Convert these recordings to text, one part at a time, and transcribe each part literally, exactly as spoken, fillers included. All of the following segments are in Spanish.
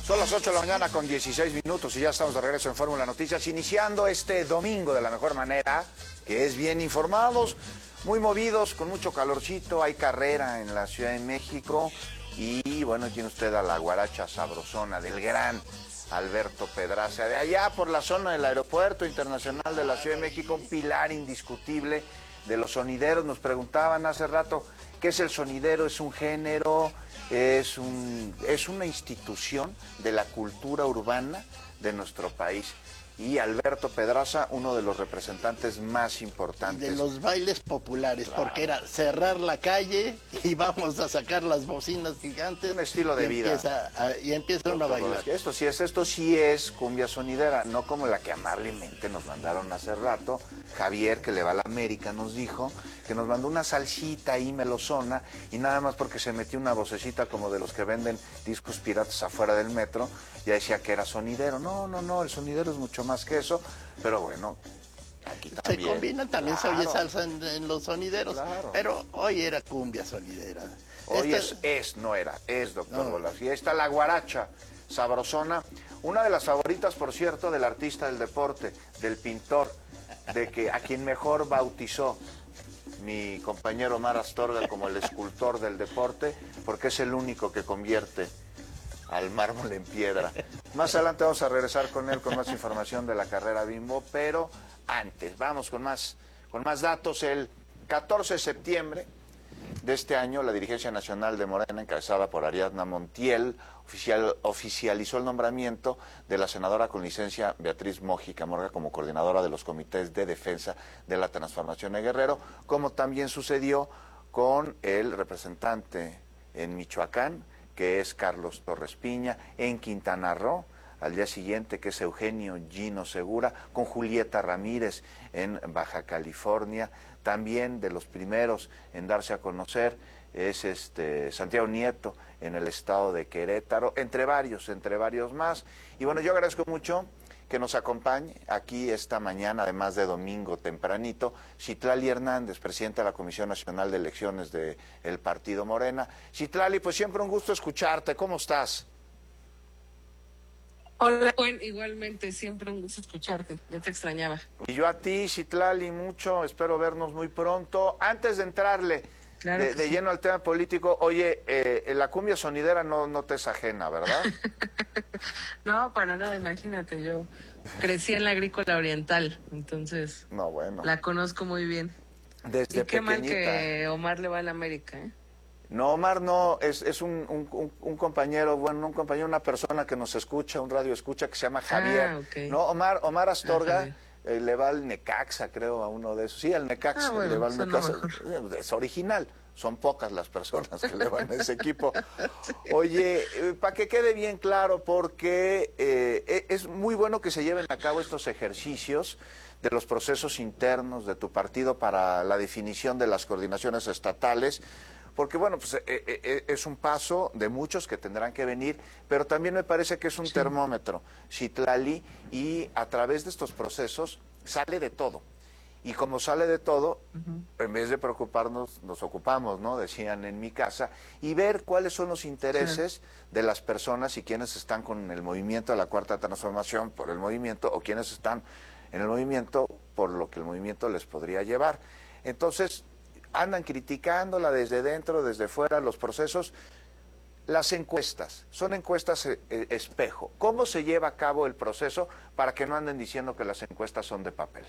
Son las ocho de la mañana con dieciséis minutos y ya estamos de regreso en Fórmula Noticias, iniciando este domingo de la mejor manera, que es bien informados, muy movidos, con mucho calorcito, hay carrera en la Ciudad de México y bueno, tiene usted a la guaracha sabrosona del gran Alberto Pedraza, de allá por la zona del Aeropuerto Internacional de la Ciudad de México, un pilar indiscutible de los sonideros. Nos preguntaban hace rato, ¿qué es el sonidero? ¿Es un género? Es, un, es una institución de la cultura urbana de nuestro país. Y Alberto Pedraza, uno de los representantes más importantes. De los bailes populares, claro, porque era cerrar la calle y vamos a sacar las bocinas gigantes. Un estilo de y vida. Empieza a, y empieza uno a bailar. Esto sí es, esto sí es cumbia sonidera, no como la que amablemente nos mandaron hace rato. Javier, que le va a la América, nos dijo que nos mandó una salsita ahí melosona y nada más porque se metió una vocecita como de los que venden discos piratas afuera del metro, ya decía que era sonidero. No, no, no, el sonidero es mucho más que eso, pero bueno, aquí también. Se combina, también claro, se oye salsa en, en los sonideros, claro, pero hoy era cumbia sonidera. Hoy Esta... es, es, no era, es, doctor no. Bolas. Y ahí está la guaracha sabrosona, una de las favoritas, por cierto, del artista del deporte, del pintor, de que a quien mejor bautizó mi compañero Omar Astorga como el escultor del deporte, porque es el único que convierte al mármol en piedra. Más adelante vamos a regresar con él con más información de la carrera Bimbo, pero antes, vamos con más, con más datos. El catorce de septiembre de este año, la dirigencia nacional de Morena, encabezada por Ariadna Montiel, oficial, oficializó el nombramiento de la senadora con licencia Beatriz Mójica Morga como coordinadora de los comités de defensa de la transformación de Guerrero, como también sucedió con el representante en Michoacán, que es Carlos Torres Piña, en Quintana Roo, al día siguiente, que es Eugenio Gino Segura, con Julieta Ramírez en Baja California. También de los primeros en darse a conocer es este Santiago Nieto en el estado de Querétaro, entre varios, entre varios más. Y bueno, yo agradezco mucho que nos acompañe aquí esta mañana, además de domingo tempranito, Citlali Hernández, presidenta de la Comisión Nacional de Elecciones del Partido Morena. Citlali, pues siempre un gusto escucharte, ¿cómo estás? Hola, Juan, igualmente, siempre un gusto escucharte, ya te extrañaba. Y yo a ti, Citlali, mucho, espero vernos muy pronto. Antes de entrarle claro de, de sí. lleno al tema político, oye, eh, la cumbia sonidera no, no te es ajena, ¿verdad? No, para nada, imagínate, yo crecí en la agrícola oriental, entonces no, bueno, la conozco muy bien. Desde y qué pequeñita. mal que Omar le va a la América, ¿eh? No, Omar no, es, es un, un, un compañero, bueno, un compañero, una persona que nos escucha, un radio escucha, que se llama Javier. Ah, okay. No, Omar, Omar Astorga ah, eh, le va al Necaxa, creo, a uno de esos. Sí, al Necaxa, ah, bueno, le va al Necaxa. No es original, son pocas las personas que le van a ese equipo. Oye, eh, para que quede bien claro, porque eh, es muy bueno que se lleven a cabo estos ejercicios de los procesos internos de tu partido para la definición de las coordinaciones estatales, porque bueno, pues eh, eh, es un paso de muchos que tendrán que venir, pero también me parece que es un sí. termómetro, Citlali, y a través de estos procesos sale de todo. Y como sale de todo, uh-huh. en vez de preocuparnos, nos ocupamos, ¿no? Decían en mi casa, y ver cuáles son los intereses sí. de las personas y quienes están con el movimiento de la Cuarta Transformación por el movimiento, o quienes están en el movimiento por lo que el movimiento les podría llevar. Entonces, andan criticándola desde dentro, desde fuera, los procesos. Las encuestas, son encuestas eh, espejo. ¿Cómo se lleva a cabo el proceso para que no anden diciendo que las encuestas son de papel?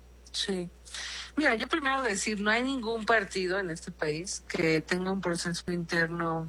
Sí. Mira, yo primero decir, no hay ningún partido en este país que tenga un proceso interno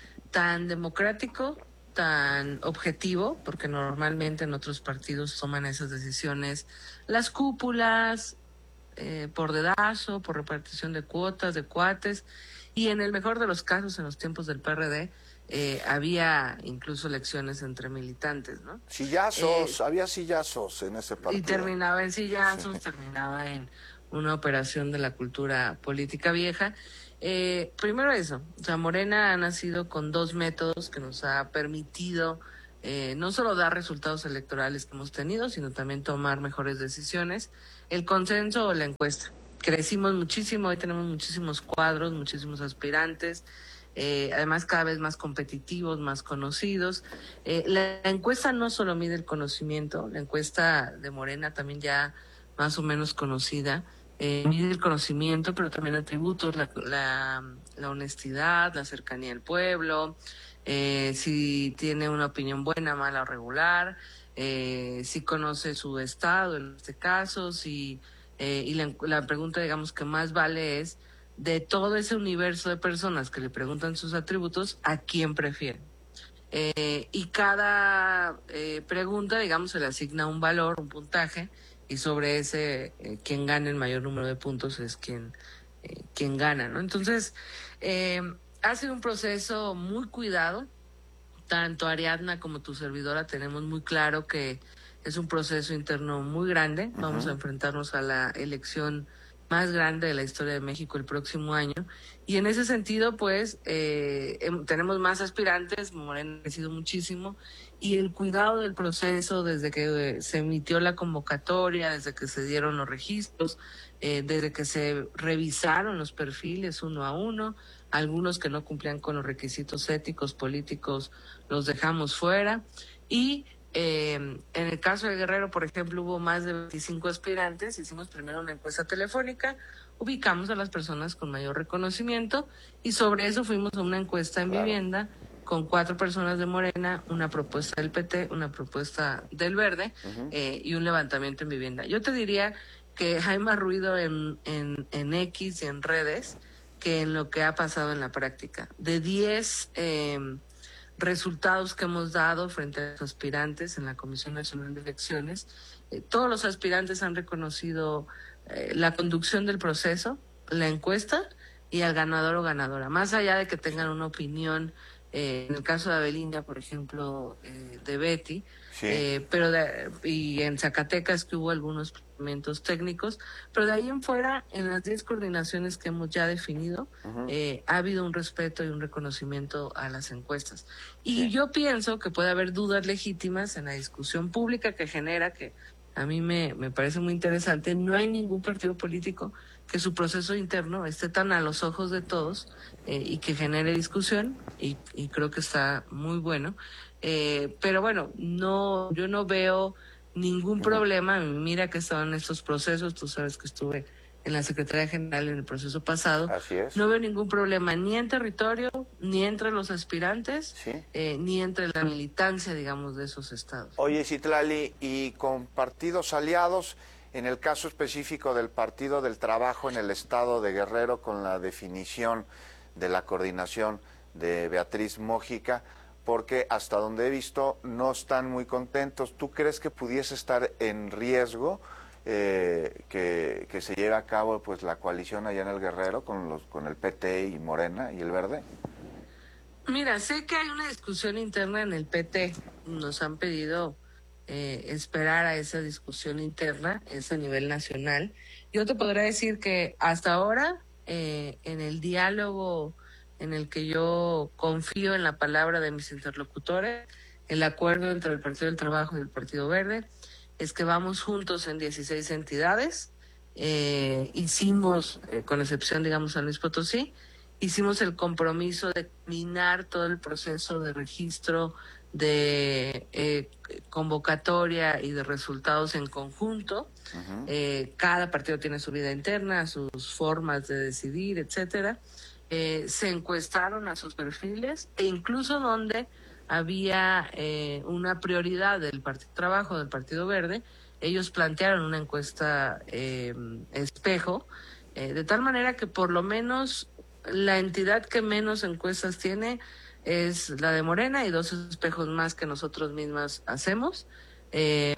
tan democrático, tan objetivo, porque normalmente en otros partidos toman esas decisiones las cúpulas, Eh, por dedazo, por repartición de cuotas, de cuates, y en el mejor de los casos, en los tiempos del P R D, eh, había incluso elecciones entre militantes, ¿no? Sillazos, eh, había sillazos en ese partido. Y terminaba en sillazos, sí. terminaba en una operación de la cultura política vieja. Eh, primero eso, o sea, Morena ha nacido con dos métodos que nos ha permitido eh, no solo dar resultados electorales que hemos tenido, sino también tomar mejores decisiones. El consenso o la encuesta. Crecimos muchísimo, hoy tenemos muchísimos cuadros, muchísimos aspirantes, eh, además cada vez más competitivos, más conocidos. Eh, la, la encuesta no solo mide el conocimiento, la encuesta de Morena también ya más o menos conocida, eh, mide el conocimiento, pero también atributos, la, la, la honestidad, la cercanía al pueblo, eh, si tiene una opinión buena, mala o regular, eh, si conoce su estado en este caso, si, eh, y la, la pregunta, digamos, que más vale es, de todo ese universo de personas que le preguntan sus atributos, ¿a quién prefieren? Eh, y cada eh, pregunta, digamos, se le asigna un valor, un puntaje, y sobre ese, eh, quien gane el mayor número de puntos es quien, eh, quien gana, ¿no? Entonces, eh, ha sido un proceso muy cuidado. Tanto Ariadna como tu servidora tenemos muy claro que es un proceso interno muy grande. Uh-huh. Vamos a enfrentarnos a la elección más grande de la historia de México el próximo año. Y en ese sentido, pues, eh, tenemos más aspirantes, Morena ha crecido muchísimo, y el cuidado del proceso desde que se emitió la convocatoria, desde que se dieron los registros, eh, desde que se revisaron los perfiles uno a uno, algunos que no cumplían con los requisitos éticos, políticos, los dejamos fuera. Y eh, en el caso de Guerrero, por ejemplo, hubo más de veinticinco aspirantes. Hicimos primero una encuesta telefónica, ubicamos a las personas con mayor reconocimiento y sobre eso fuimos a una encuesta en claro. vivienda con cuatro personas de Morena, una propuesta del P T, una propuesta del Verde uh-huh. eh, y un levantamiento en vivienda. Yo te diría que hay más ruido en, en, en X y en redes que en lo que ha pasado en la práctica. De diez eh, resultados que hemos dado frente a los aspirantes en la Comisión Nacional de Elecciones, eh, todos los aspirantes han reconocido eh, la conducción del proceso, la encuesta y al ganador o ganadora. Más allá de que tengan una opinión, eh, en el caso de Abelinda, por ejemplo, eh, de Betty, sí. eh, pero de, y en Zacatecas que hubo algunos elementos técnicos, pero de ahí en fuera, en las diez coordinaciones que hemos ya definido, uh-huh. eh, ha habido un respeto y un reconocimiento a las encuestas. Y sí. yo pienso que puede haber dudas legítimas en la discusión pública que genera, que a mí me, me parece muy interesante. No hay ningún partido político que su proceso interno esté tan a los ojos de todos eh, y que genere discusión, y, y creo que está muy bueno. Eh, pero bueno, no, yo no veo ningún uh-huh. problema. Mira que estaban estos procesos, tú sabes que estuve en la Secretaría General en el proceso pasado. Así es. No veo ningún problema ni en territorio, ni entre los aspirantes, ¿sí? eh, ni entre la militancia, digamos, de esos estados. Oye, Citlali, y con partidos aliados, en el caso específico del Partido del Trabajo en el estado de Guerrero, con la definición de la coordinación de Beatriz Mójica, porque hasta donde he visto no están muy contentos. ¿Tú crees que pudiese estar en riesgo eh, que, que se lleve a cabo pues la coalición allá en el Guerrero con los con el P T y Morena y el Verde? Mira, sé que hay una discusión interna en el P T. Nos han pedido eh, esperar a esa discusión interna, es a nivel nacional. Yo te podría decir que hasta ahora, eh, en el diálogo en el que yo confío en la palabra de mis interlocutores, el acuerdo entre el Partido del Trabajo y el Partido Verde, es que vamos juntos en dieciséis entidades. Eh, hicimos, eh, con excepción, digamos, San Luis Potosí, hicimos el compromiso de terminar todo el proceso de registro, de eh, convocatoria y de resultados en conjunto. Uh-huh. Eh, cada partido tiene su vida interna, sus formas de decidir, etcétera. Eh, se encuestaron a sus perfiles e incluso donde había eh, una prioridad del Partido Trabajo, del Partido Verde, ellos plantearon una encuesta eh, espejo, eh, de tal manera que por lo menos la entidad que menos encuestas tiene es la de Morena y dos espejos más que nosotros mismas hacemos. Eh,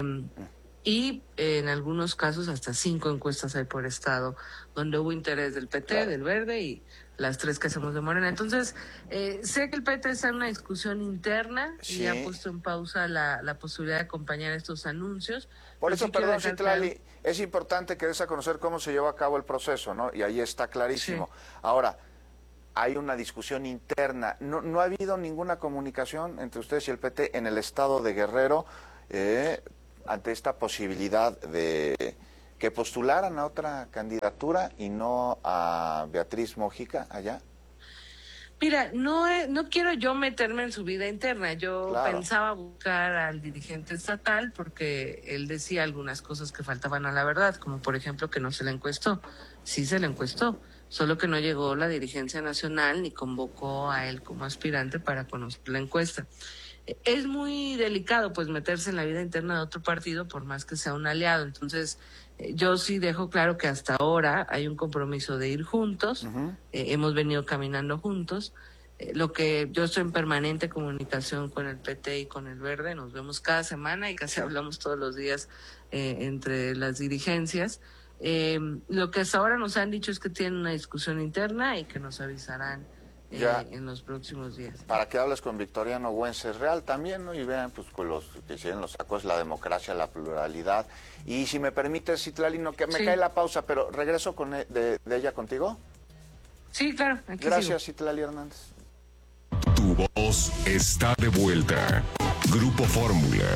y eh, en algunos casos hasta cinco encuestas hay por estado, donde hubo interés del P T, claro. del Verde y las tres que hacemos de Morena. Entonces, eh, sé que el P T está en una discusión interna sí. y ha puesto en pausa la, la posibilidad de acompañar estos anuncios. Por eso, sí perdón, Citlali, claro. es importante que des a conocer cómo se llevó a cabo el proceso, ¿no? Y ahí está clarísimo. Sí. Ahora, hay una discusión interna. No, no ha habido ninguna comunicación entre ustedes y el P T en el estado de Guerrero eh, ante esta posibilidad de que postularan a otra candidatura y no a Beatriz Mójica allá. Mira, no, he- no quiero yo meterme en su vida interna. Yo Claro. pensaba buscar al dirigente estatal porque él decía algunas cosas que faltaban a la verdad, como por ejemplo que no se le encuestó. Sí se le encuestó, solo que no llegó la dirigencia nacional ni convocó a él como aspirante para conocer la encuesta. Eh, Es muy delicado pues meterse en la vida interna de otro partido por más que sea un aliado. Entonces, eh, yo sí dejo claro que hasta ahora hay un compromiso de ir juntos, eh, hemos venido caminando juntos. Eh, lo que yo estoy en permanente comunicación con el P T y con el Verde, nos vemos cada semana y casi hablamos todos los días eh, entre las dirigencias. Eh, lo que hasta ahora nos han dicho es que tienen una discusión interna y que nos avisarán eh, Ya. en los próximos días. Para que hables con Victoriano Wences-Real también, ¿no? Y vean, pues, con los que siguen los sacos, la democracia, la pluralidad. Y si me permites, Citlali, no, que me Sí. cae la pausa, pero regreso con e- de, de ella contigo. Sí, claro. Aquí Gracias, sigo. Citlali Hernández. Tu voz está de vuelta. Grupo Fórmula.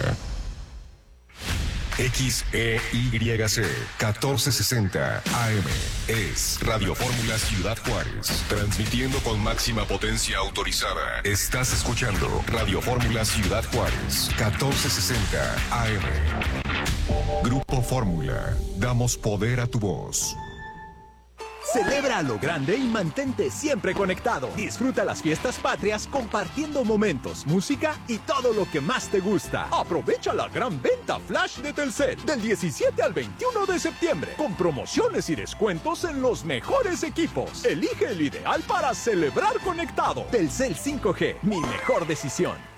X E Y C catorce sesenta A M es Radio Fórmula Ciudad Juárez, transmitiendo con máxima potencia autorizada. Estás escuchando Radio Fórmula Ciudad Juárez, catorce sesenta A M. Grupo Fórmula, damos poder a tu voz. Celebra a lo grande y mantente siempre conectado. Disfruta las fiestas patrias compartiendo momentos, música y todo lo que más te gusta. Aprovecha la gran venta flash de Telcel del diecisiete al veintiuno de septiembre con promociones y descuentos en los mejores equipos. Elige el ideal para celebrar conectado. Telcel cinco G, mi mejor decisión.